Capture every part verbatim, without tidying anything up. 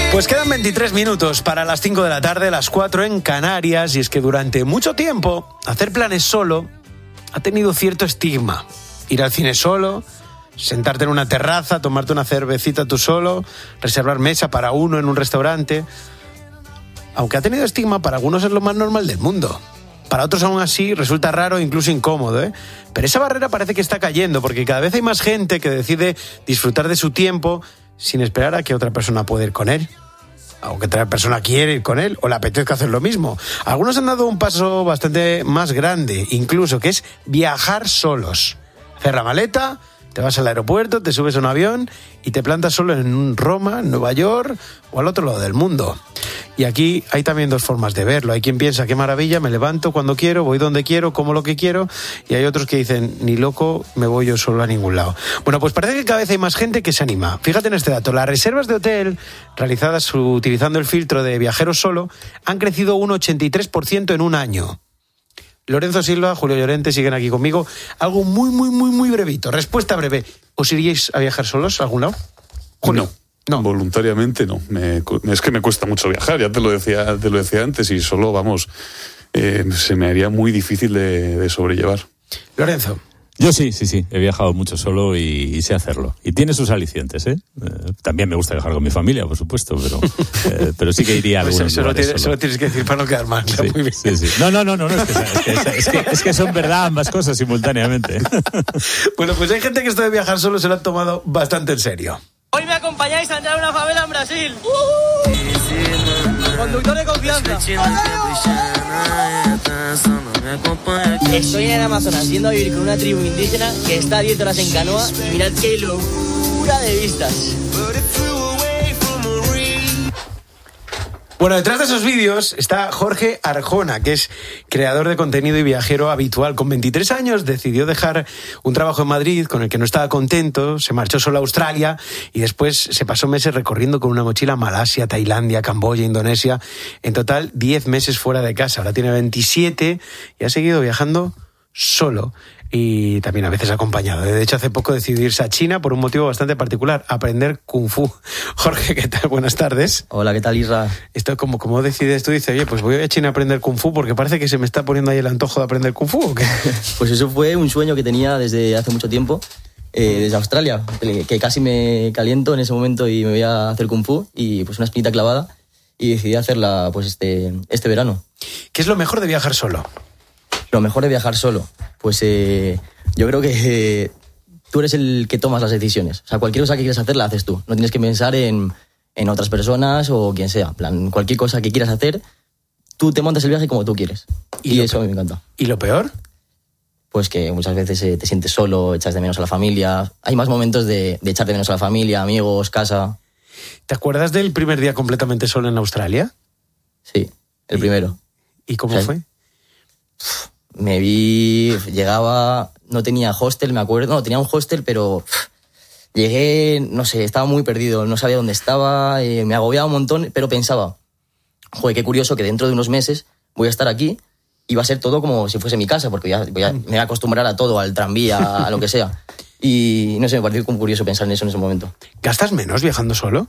Pues quedan veintitrés minutos para las cinco de la tarde, las cuatro en Canarias, y es que durante mucho tiempo hacer planes solo ha tenido cierto estigma. Ir al cine solo, sentarte en una terraza, tomarte una cervecita tú solo, reservar mesa para uno en un restaurante. Aunque ha tenido estigma, para algunos es lo más normal del mundo. Para otros aún así resulta raro e incluso incómodo, ¿eh? Pero esa barrera parece que está cayendo, porque cada vez hay más gente que decide disfrutar de su tiempo sin esperar a que otra persona pueda ir con él, aunque otra persona quiere ir con él o le apetezca hacer lo mismo. Algunos han dado un paso bastante más grande, incluso, que es viajar solos. Hacer la maleta, te vas al aeropuerto, te subes a un avión y te plantas solo en Roma, en Nueva York o al otro lado del mundo. Y aquí hay también dos formas de verlo. Hay quien piensa, qué maravilla, me levanto cuando quiero, voy donde quiero, como lo que quiero, y hay otros que dicen, ni loco, me voy yo solo a ningún lado. Bueno, pues parece que cada vez hay más gente que se anima. Fíjate en este dato, las reservas de hotel realizadas utilizando el filtro de viajero solo han crecido un ochenta y tres por ciento en un año. Lorenzo Silva, Julio Llorente siguen aquí conmigo. Algo muy, muy, muy, muy brevito. Respuesta breve. ¿Os iríais a viajar solos a algún lado? Julio. No. No. Voluntariamente no. Me, es que me cuesta mucho viajar, ya te lo decía, te lo decía antes, y solo, vamos, eh, se me haría muy difícil de, de sobrellevar. Lorenzo. Yo sí, sí, sí. He viajado mucho solo y, y sé hacerlo. Y tiene sus alicientes, ¿eh? eh también me gusta viajar con mi familia, por supuesto, pero, eh, pero sí que iría a algunos pues eso lugares tiene, solo. Eso tienes que decir para no quedar mal. Sí, muy bien. Sí, sí. No, no, no, no, no es, que, es, que, es, que, es que son verdad ambas cosas simultáneamente. Bueno, pues hay gente que esto de viajar solo se lo ha tomado bastante en serio. Hoy me acompañáis a entrar a una favela en Brasil. Uh-huh. Conductor de confianza. Estoy en el Amazonas yendo a vivir con una tribu indígena que está a diez horas en canoa. Mirad qué locura de vistas. Bueno, detrás de esos vídeos está Jorge Arjona, que es creador de contenido y viajero habitual. Con veintitrés años decidió dejar un trabajo en Madrid con el que no estaba contento, se marchó solo a Australia y después se pasó meses recorriendo con una mochila Malasia, Tailandia, Camboya, Indonesia. En total, diez meses fuera de casa. Ahora tiene veintisiete y ha seguido viajando solo. Y también a veces acompañado. De hecho, hace poco decidió irse a China por un motivo bastante particular, aprender Kung Fu. Jorge, ¿qué tal? Buenas tardes. Hola, ¿qué tal, Isra? Esto, como, como decides tú, dices, oye, pues voy a China a aprender Kung Fu porque parece que se me está poniendo ahí el antojo de aprender Kung Fu, ¿o qué? Pues eso fue un sueño que tenía desde hace mucho tiempo, eh, desde Australia, que casi me caliento en ese momento y me voy a hacer Kung Fu, y pues una espinita clavada, y decidí hacerla pues este, este verano. ¿Qué es lo mejor de viajar solo? Lo mejor de viajar solo, pues eh, yo creo que eh, tú eres el que tomas las decisiones. O sea, cualquier cosa que quieras hacer la haces tú. No tienes que pensar en, en otras personas o quien sea. En plan, cualquier cosa que quieras hacer, tú te montas el viaje como tú quieres. Y, y eso a mí me encanta. ¿Y lo peor? Pues que muchas veces eh, te sientes solo, echas de menos a la familia. Hay más momentos de, de echar de menos a la familia, amigos, casa. ¿Te acuerdas del primer día completamente solo en Australia? Sí, el ¿Y, primero. ¿Y cómo o sea, fue? Me vi, llegaba, no tenía hostel, me acuerdo, no, tenía un hostel, pero pff, llegué, no sé, estaba muy perdido, no sabía dónde estaba, eh, me agobiaba un montón, pero pensaba, joder, qué curioso que dentro de unos meses voy a estar aquí y va a ser todo como si fuese mi casa, porque ya voy a, me voy a acostumbrar a todo, al tranvía, a lo que sea. Y no sé, me pareció como curioso pensar en eso en ese momento. ¿Gastas menos viajando solo?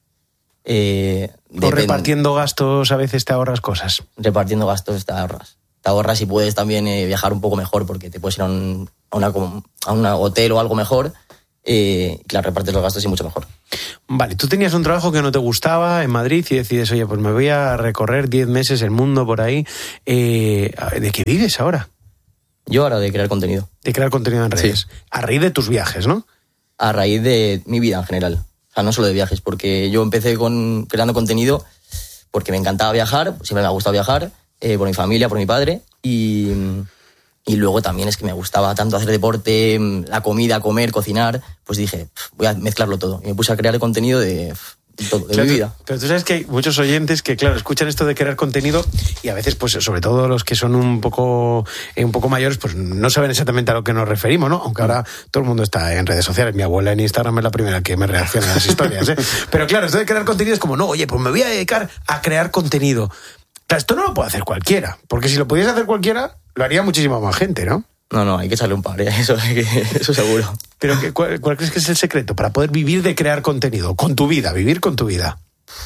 Eh, ¿O repartiendo gastos a veces te ahorras cosas? Repartiendo gastos te ahorras. Te ahorras y puedes también eh, viajar un poco mejor, porque te puedes ir a un, a una, a un hotel o algo mejor, eh, y claro, repartes los gastos y mucho mejor. Vale, tú tenías un trabajo que no te gustaba en Madrid y decides, oye, pues me voy a recorrer diez meses el mundo por ahí. Eh, ¿De qué vives ahora? Yo ahora de crear contenido. De crear contenido en redes. Sí. A raíz de tus viajes, ¿no? A raíz de mi vida en general. O sea, no solo de viajes, porque yo empecé con creando contenido porque me encantaba viajar, siempre me ha gustado viajar, eh, por mi familia, por mi padre, y, y luego también es que me gustaba tanto hacer deporte, la comida, comer, cocinar, pues dije, voy a mezclarlo todo. Y me puse a crear el contenido de, de todo, de claro, mi vida. Pero tú sabes que hay muchos oyentes que, claro, escuchan esto de crear contenido y a veces, pues sobre todo los que son un poco, eh, un poco mayores, pues no saben exactamente a lo que nos referimos, ¿no? Aunque ahora todo el mundo está en redes sociales. Mi abuela en Instagram es la primera que me reacciona a las historias, ¿eh? Pero claro, esto de crear contenido es como, no, oye, pues me voy a dedicar a crear contenido. Claro, esto no lo puede hacer cualquiera, porque si lo pudiese hacer cualquiera, lo haría muchísima más gente, ¿no? No, no, hay que echarle un par, ¿eh? eso, eso seguro. Pero ¿cuál, ¿cuál crees que es el secreto para poder vivir de crear contenido? Con tu vida, vivir con tu vida.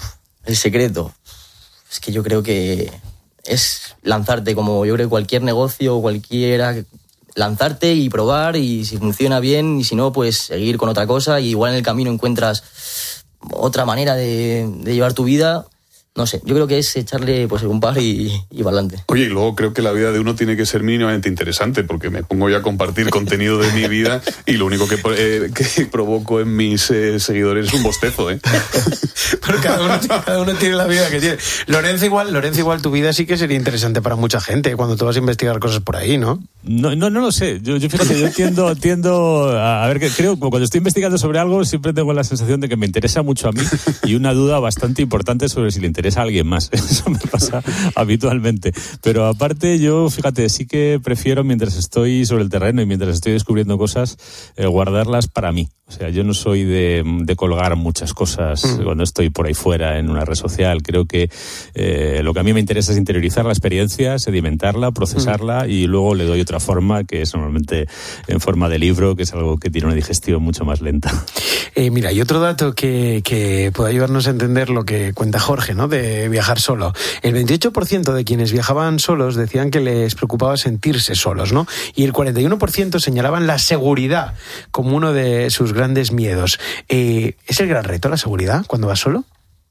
El secreto. Es que yo creo que es lanzarte, como yo creo que cualquier negocio, cualquiera, lanzarte y probar, y si funciona bien, y si no, pues seguir con otra cosa, y igual en el camino encuentras otra manera de, de llevar tu vida. No sé, yo creo que es echarle pues un par y, y para adelante. Oye, y luego creo que la vida de uno tiene que ser mínimamente interesante, porque me pongo ya a compartir contenido de mi vida y lo único que, eh, que provoco en mis eh, seguidores es un bostezo, ¿eh? Pero cada uno, cada uno tiene la vida que tiene. Lorenzo igual, Lorenzo igual tu vida sí que sería interesante para mucha gente cuando tú vas a investigar cosas por ahí, ¿no? No, no, no lo sé. Yo, yo fíjate, yo tiendo, tiendo a, a ver, que creo que cuando estoy investigando sobre algo siempre tengo la sensación de que me interesa mucho a mí y una duda bastante importante sobre si le interesa a alguien más. Eso me pasa habitualmente. Pero aparte yo, fíjate, sí que prefiero mientras estoy sobre el terreno y mientras estoy descubriendo cosas, eh, guardarlas para mí. O sea, yo no soy de, de colgar muchas cosas mm. cuando estoy por ahí fuera en una red social. Creo que eh, lo que a mí me interesa es interiorizar la experiencia, sedimentarla, procesarla mm. y luego le doy otra forma, que es normalmente en forma de libro, que es algo que tiene una digestión mucho más lenta. Eh, mira, y otro dato que, que puede ayudarnos a entender lo que cuenta Jorge, ¿no? De viajar solo. El veintiocho por ciento de quienes viajaban solos decían que les preocupaba sentirse solos, ¿no? Y el cuarenta y uno por ciento señalaban la seguridad como uno de sus grandes miedos. Eh, ¿Es el gran reto la seguridad cuando vas solo?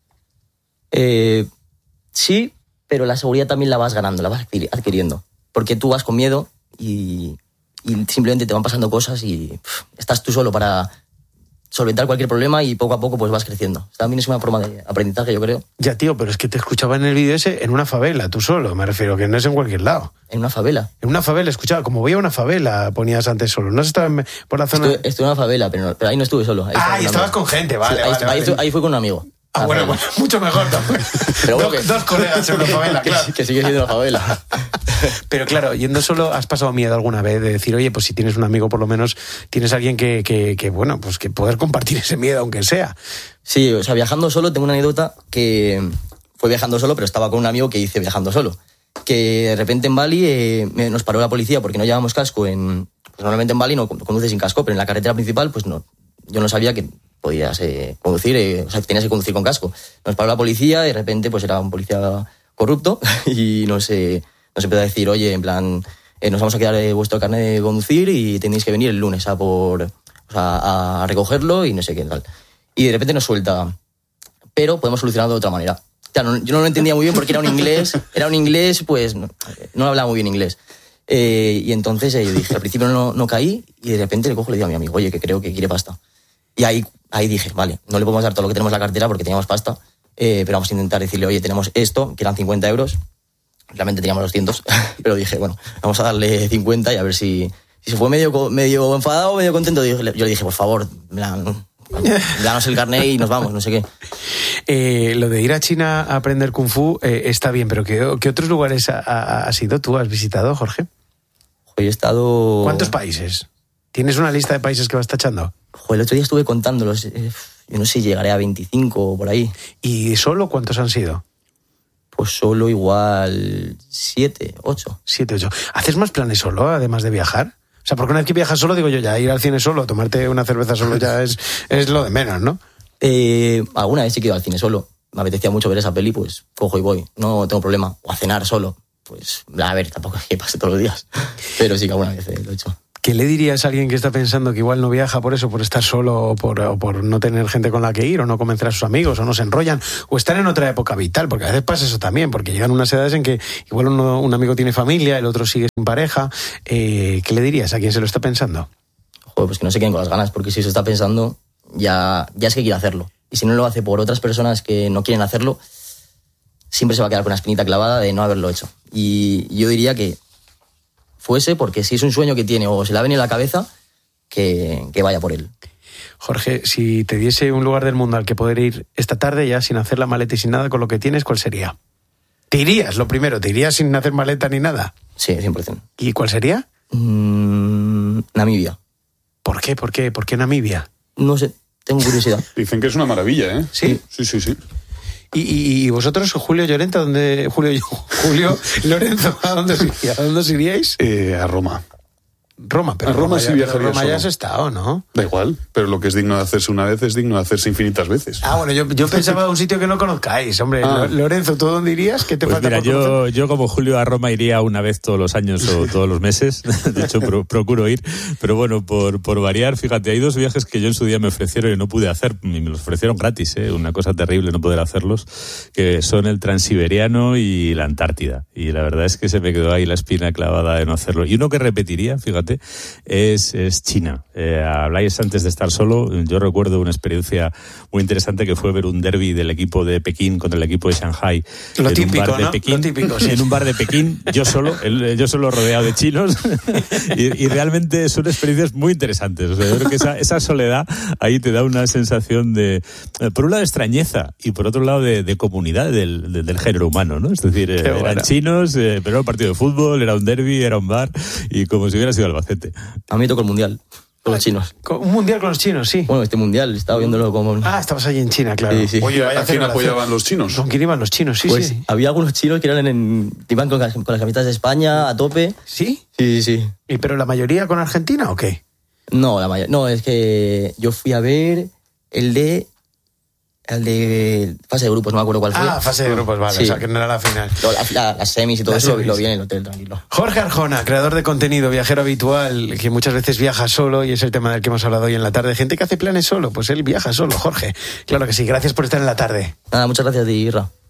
Eh, sí, pero la seguridad también la vas ganando, la vas adquiriendo. Porque tú vas con miedo y, y simplemente te van pasando cosas y pff, estás tú solo para solventar cualquier problema y poco a poco pues vas creciendo. También es una forma de aprendizaje, yo creo. Ya, tío, pero es que te escuchaba en el vídeo ese en una favela, tú solo, me refiero, que no es en cualquier lado. ¿En una favela? En una favela, escuchaba, como voy a una favela, ponías antes solo. ¿No has estado en, por la zona? Estuve, estuve en una favela, pero, no, pero ahí no estuve solo. Ahí ah, y estabas con gente, vale, sí, vale, ahí, vale. Ahí, estuve, ahí fui con un amigo. Ah, bueno, bueno, mucho mejor también. Pero bueno, dos, que, dos colegas en una favela, claro. Que, que sigue siendo una favela. Pero claro, yendo solo, ¿has pasado miedo alguna vez de decir, oye, pues si tienes un amigo, por lo menos tienes alguien que, que, que bueno, pues que poder compartir ese miedo, aunque sea? Sí, o sea, viajando solo, tengo una anécdota que fue viajando solo, pero estaba con un amigo que hice viajando solo. Que de repente en Bali eh, nos paró la policía porque no llevábamos casco. En, pues normalmente en Bali no conduces sin casco, pero en la carretera principal, pues no, yo no sabía que podías eh, conducir, eh, o sea, que tenías que conducir con casco. Nos paró la policía y de repente pues era un policía corrupto y nos, eh, nos empezó a decir, oye, en plan, eh, nos vamos a quedar eh, vuestro carnet de conducir y tenéis que venir el lunes a por, o sea, a recogerlo y no sé qué tal. Y de repente nos suelta, pero podemos solucionarlo de otra manera. O sea, no, yo no lo entendía muy bien porque era un inglés, era un inglés, pues no, no hablaba muy bien inglés. Eh, y entonces eh, yo dije, al principio no, no caí y de repente le cojo y le digo a mi amigo, oye, que creo que quiere pasta. Y ahí, ahí dije, vale, no le podemos dar todo lo que tenemos en la cartera porque teníamos pasta, eh, pero vamos a intentar decirle, oye, tenemos esto, que eran cincuenta euros, realmente teníamos doscientos, pero dije, bueno, vamos a darle cincuenta y a ver si, si se fue medio, medio enfadado, medio contento. Yo le dije, por favor, danos el carnet y nos vamos, no sé qué. Eh, lo de ir a China a aprender Kung Fu eh, está bien, pero ¿qué, qué otros lugares ha, ha, has ido tú, has visitado, Jorge? He estado... ¿Cuántos países? ¿Tienes una lista de países que vas tachando? Joder, el otro día estuve contándolos. Eh, yo no sé si llegaré a veinticinco o por ahí. ¿Y solo cuántos han sido? Pues solo igual siete, ocho. Siete, ocho. ¿Haces más planes solo, además de viajar? O sea, porque una vez que viajas solo, digo yo, ya ir al cine solo, tomarte una cerveza solo ya es, es lo de menos, ¿no? Eh, alguna vez sí que iba al cine solo. Me apetecía mucho ver esa peli, pues cojo y voy. No tengo problema. O a cenar solo. Pues, a ver, tampoco es que pase todos los días. Pero sí que alguna vez lo he hecho. ¿Qué le dirías a alguien que está pensando que igual no viaja por eso, por estar solo o por, o por no tener gente con la que ir o no convencer a sus amigos o no se enrollan o están en otra época vital? Porque a veces pasa eso también, porque llegan unas edades en que igual uno, un amigo tiene familia, el otro sigue sin pareja. Eh, ¿Qué le dirías a quien se lo está pensando? Joder, pues que no se queden con las ganas, porque si se está pensando ya, ya es que quiere hacerlo. Y si no lo hace por otras personas que no quieren hacerlo, siempre se va a quedar con una espinita clavada de no haberlo hecho. Y yo diría que fuese, porque si es un sueño que tiene o se le ha venido a la cabeza, que, que vaya por él. Jorge, si te diese un lugar del mundo al que poder ir esta tarde ya sin hacer la maleta y sin nada con lo que tienes, ¿cuál sería? ¿Te irías, lo primero? ¿Te irías sin hacer maleta ni nada? Sí, cien por ciento. ¿Y cuál sería? Mm, Namibia. ¿Por qué? ¿Por qué? ¿Por qué Namibia? No sé, tengo curiosidad. Dicen que es una maravilla, ¿eh? Sí. Sí, sí, sí. ¿Y, y vosotros, Julio Llorente, dónde, Julio, Julio Lorenzo, ¿a dónde, ¿a dónde os iríais? Eh, a Roma. Roma, pero A Roma sí ya, viajaría Roma ya solo. has estado, ¿no? Da igual, pero lo que es digno de hacerse una vez es digno de hacerse infinitas veces. Ah, bueno, yo, yo pensaba en un sitio que no conozcáis. Hombre, Ah. Lorenzo, ¿tú dónde irías? ¿Qué te Pues falta mira, por yo, conocer? yo como Julio a Roma iría una vez todos los años o todos los meses. De hecho, pro, procuro ir. Pero bueno, por, por variar, fíjate, hay dos viajes que yo en su día me ofrecieron y no pude hacer. Y me los ofrecieron gratis, ¿eh? Una cosa terrible no poder hacerlos, que son el Transiberiano y la Antártida. Y la verdad es que se me quedó ahí la espina clavada de no hacerlo. Y uno que repetiría, fíjate, es, es China. Eh, habláis antes de estar solo. Yo recuerdo una experiencia muy interesante que fue ver un derbi del equipo de Pekín contra el equipo de Shanghai. Lo en típico, un bar de ¿no? Pekín, Lo típico, sí. En un bar de Pekín, yo solo, el- yo solo rodeado de chinos. y, y realmente son experiencias muy interesantes. O sea, yo creo que esa, esa soledad ahí te da una sensación de, eh, por un lado, de extrañeza y por otro lado de, de comunidad del, de- del género humano, ¿no? Es decir, eh, eran bueno. chinos, eh, pero era un partido de fútbol, era un derbi, era un bar y como si hubiera sido Albacete. A mí me tocó el mundial con los chinos. Con- Un mundial con los chinos, sí. Bueno, este mundial, estaba viéndolo como... Ah, estabas allí en China, claro. Sí, sí. Oye, vaya ¿A quién celebración. apoyaban los chinos? ¿Con quién iban los chinos? Sí, pues sí. había algunos chinos que eran en, iban con, las- con las camisetas de España a tope. ¿Sí? Sí, sí, sí. ¿Y pero la mayoría con Argentina o qué? No, la mayor, no, es que yo fui a ver el de... El de fase de grupos, no me acuerdo cuál fue. Ah, fase de grupos, vale. Sí. O sea, que no era la final. Lo- la- la- las semis y todo Las eso semis. lo vi en el hotel, tranquilo. Jorge Arjona, creador de contenido, viajero habitual, que muchas veces viaja solo y es el tema del que hemos hablado hoy en la tarde. Gente que hace planes solo, pues él viaja solo, Jorge. Claro que sí, gracias por estar en la tarde. Nada, muchas gracias a ti, Irra.